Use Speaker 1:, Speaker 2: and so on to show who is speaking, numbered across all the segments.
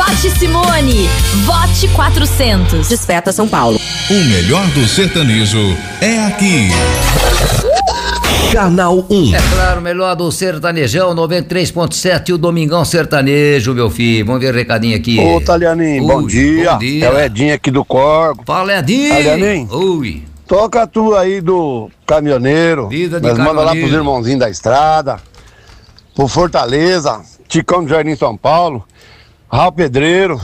Speaker 1: Vote Simone, vote 400.
Speaker 2: Desperta São Paulo.
Speaker 3: O melhor do sertanejo é aqui.
Speaker 4: Canal 1.
Speaker 5: É claro, melhor do sertanejão, 93.7, o Domingão Sertanejo, meu filho. Vamos ver o recadinho aqui.
Speaker 6: Ô, Talianinho, bom dia. É o Edinho aqui do Corgo.
Speaker 5: Fala, Edinho.
Speaker 6: Talianinho.
Speaker 5: Ui.
Speaker 6: Toca tu aí do caminhoneiro.
Speaker 5: Vida de
Speaker 6: Nós manda lá
Speaker 5: caminhoneiro.
Speaker 6: pros irmãozinhos da estrada, pro Fortaleza, Ticão do Jardim São Paulo, Raul Pedreiro,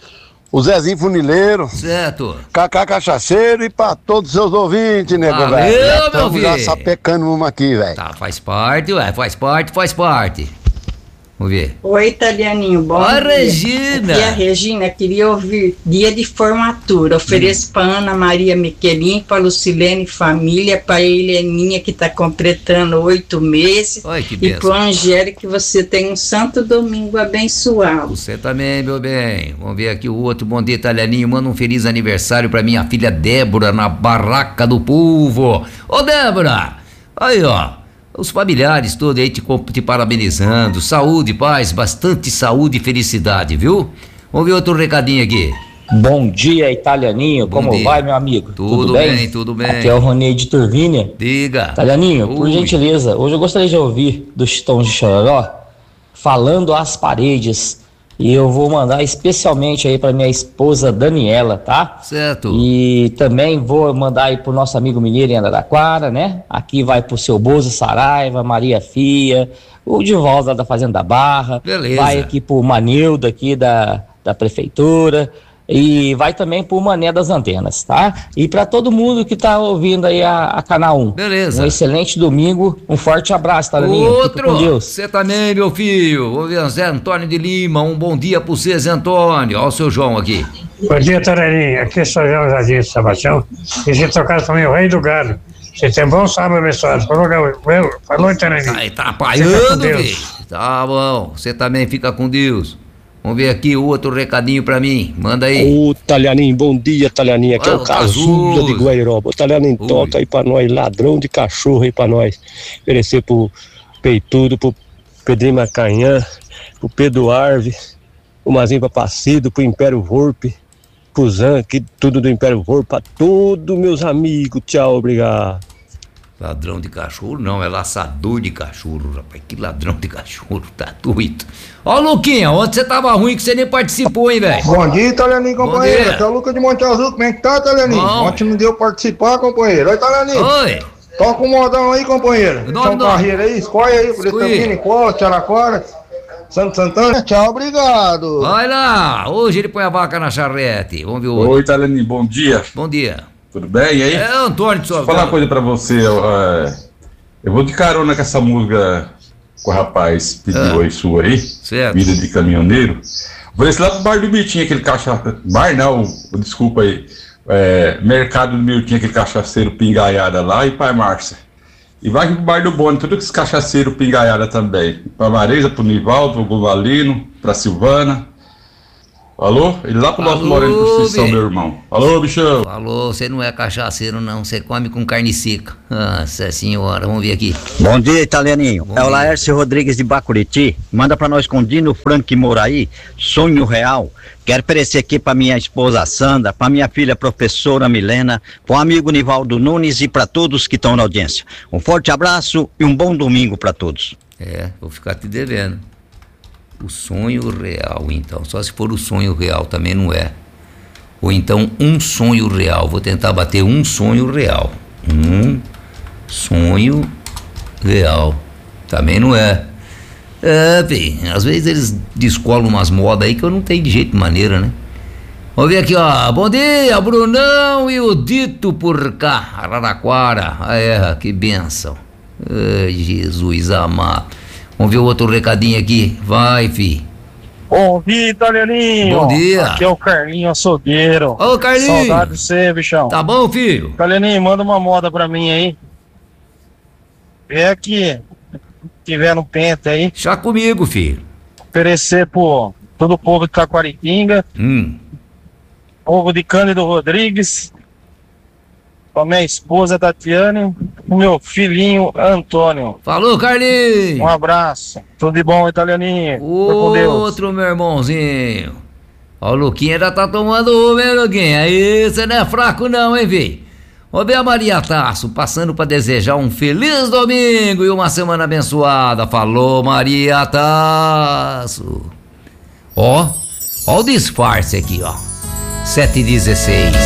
Speaker 6: o Zezinho Funileiro,
Speaker 5: certo,
Speaker 6: Cacá Cachaceiro e pra todos os seus ouvintes, nego, velho.
Speaker 5: Valeu, meu
Speaker 6: Estamos já
Speaker 5: filho.
Speaker 6: sapecando uma aqui, velho.
Speaker 5: Tá, faz parte, ué, faz parte. Vamos ver.
Speaker 7: Oi, Talianinho, bom
Speaker 5: Oi,
Speaker 7: dia.
Speaker 5: Regina.
Speaker 7: Aqui é a Regina, queria ouvir dia de formatura. Ofereço pra Ana Maria Miquelin, pra Lucilene Família, pra Heleninha que tá completando 8 meses.
Speaker 5: Oi, que
Speaker 7: e
Speaker 5: benção.
Speaker 7: pro Angélico, que você tem um santo domingo abençoado.
Speaker 5: Você também, meu bem. Vamos ver aqui o outro. Bom dia, Italianinho. Manda um feliz aniversário pra minha filha Débora, na Barraca do Povo. Ô, Débora! Aí, ó. Os familiares todos aí te parabenizando. Saúde, paz, bastante saúde e felicidade, viu? Vamos ver outro recadinho aqui.
Speaker 8: Bom dia, Italianinho.
Speaker 5: Bom
Speaker 8: Como
Speaker 5: dia.
Speaker 8: vai, meu amigo?
Speaker 5: Tudo bem, tudo bem.
Speaker 8: Aqui é o Ronei de Turvínia.
Speaker 5: Diga.
Speaker 8: Italianinho, por
Speaker 5: Ui.
Speaker 8: gentileza, hoje eu gostaria de ouvir dos Chitões de Chororó Falando às Paredes. E eu vou mandar especialmente aí para minha esposa Daniela, tá?
Speaker 5: Certo.
Speaker 8: E também vou mandar aí pro nosso amigo mineiro em Araraquara, né? Aqui vai pro seu Bozo Saraiva, Maria Fia, o Divaldo lá da Fazenda da Barra.
Speaker 5: Beleza.
Speaker 8: Vai aqui pro Manildo aqui da prefeitura. E vai também pro Mané das Antenas, tá? E para todo mundo que tá ouvindo aí a Canal 1.
Speaker 5: Beleza.
Speaker 8: Um excelente domingo, um forte abraço, Talianinho. Fica
Speaker 5: Outro,
Speaker 8: com Deus.
Speaker 5: você também, meu filho. Vamos ver, Zé Antônio de Lima. Um bom dia pra você, Zé Antônio. Olha o seu João aqui.
Speaker 9: Bom dia, Taraninho. Aqui é só João Jardim de Sabação. E se tocar também o Rei do Gado. Você tem bom sábado abençoado. Falou, Taraninho.
Speaker 5: Tá atrapalhando, filho. Tá bom. Você também fica com Deus. Vamos ver aqui o outro recadinho pra mim. Manda aí.
Speaker 10: Ô, Talianinho, bom dia, Talianinho. Aqui é o Cazuza de Guairoba. O Talianinho toca aí pra nós, ladrão de cachorro aí pra nós. Oferecer pro Peitudo, pro Pedrinho Macanhã, pro Pedro Arve, pro Mazinho Papacido, pro Império Vorpe, pro Zan, aqui tudo do Império Vorpe, pra todos meus amigos. Tchau, obrigado.
Speaker 5: Ladrão de cachorro não, é laçador de cachorro, rapaz. Que ladrão de cachorro, tá doido. Ó, Luquinha, ontem você tava ruim que você nem participou, hein, velho?
Speaker 11: Bom dia, Italianinho, companheiro.
Speaker 5: dia.
Speaker 11: Aqui é o Lucas de Monte Azul. Como é que tá, Italianinho?
Speaker 5: Bom.
Speaker 11: Ontem não deu participar, companheiro. Oi, Italianinho.
Speaker 5: Oi.
Speaker 11: Toca um modão aí, companheiro.
Speaker 5: Nome,
Speaker 11: São Carreira aí, escolhe aí. Por Estamina, Costa, Araraquara, Santo Santana. Tchau, obrigado.
Speaker 5: Vai lá, hoje ele põe a vaca na charrete. Vamos ver o outro.
Speaker 12: Oi, Italianinho, bom dia.
Speaker 5: Bom dia.
Speaker 12: Tudo bem? E aí?
Speaker 5: É, Antônio de
Speaker 12: Deixa eu falar uma coisa pra você. Eu vou de carona com essa música que o rapaz pediu aí sua aí.
Speaker 5: Certo.
Speaker 12: Vida de caminhoneiro. Vou descer lá pro bar do Miltinho, aquele cachaceiro. Bar não, desculpa aí. Mercado do Miltinho, aquele cachaceiro pingaiada lá e Pai Márcia. E vai pro bar do Boni, todos esses cachaceiros pingaiada também. Pra Marisa, pro Nivaldo, pro Govalino, pra Silvana. Alô? Ele lá pro nosso Moreno de Constituição, meu irmão. Alô, bichão.
Speaker 5: Falou, você não é cachaceiro não, você come com carne seca. Nossa senhora, vamos ver aqui.
Speaker 13: Bom dia, Italianinho.
Speaker 5: Bom
Speaker 13: É o
Speaker 5: dia.
Speaker 13: Laércio Rodrigues de Bacuriti. Manda pra nós com Dino Frank Moraí, Sonho Real. Quero oferecer aqui pra minha esposa Sandra, pra minha filha professora Milena, pro amigo Nivaldo Nunes e pra todos que estão na audiência. Um forte abraço e um bom domingo pra todos.
Speaker 5: Vou ficar te devendo. O sonho real, então. Só se for o sonho real, também não é. Ou então um sonho real. Vou tentar bater um sonho real. Um sonho real. Também não é. Bem, às vezes eles descolam umas modas aí que eu não tenho de jeito de maneira, né? Vamos ver aqui, ó. Bom dia, Brunão e o Dito por cá. Araraquara. Que bênção. Ai, Jesus amado. Vamos ver o outro recadinho aqui. Vai, fi.
Speaker 14: Bom dia, Italianinho.
Speaker 5: Bom dia.
Speaker 14: Aqui é o Carlinho Açougueiro.
Speaker 5: Ô, Carlinho.
Speaker 14: Saudade de você, bichão.
Speaker 5: Tá bom, filho?
Speaker 14: Italianinho, manda uma moda pra mim aí. Aqui, tiver no pente aí.
Speaker 5: Chá comigo, filho.
Speaker 14: Oferecer pro todo o povo de Taquaritinga. Povo de Cândido Rodrigues. Pra minha esposa Tatiane. O meu filhinho Antônio.
Speaker 5: Falou, Carlinhos.
Speaker 14: Um abraço. Tudo de bom, Italianinho. Fica com Deus.
Speaker 5: Outro, meu irmãozinho. Ó, o Luquinha ainda tá tomando uma, hein, Luquinha? Aí, você não é fraco não, hein, véi? Vamos ver a Maria Tasso, passando pra desejar um feliz domingo e uma semana abençoada. Falou, Maria Tasso. Ó o disfarce aqui, ó. 7h16.